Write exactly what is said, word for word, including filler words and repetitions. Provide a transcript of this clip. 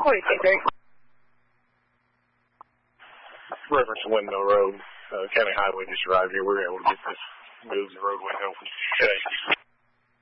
What do you think, Greg? Reference to Windmill Road, uh, County Highway just arrived here. We were able to get this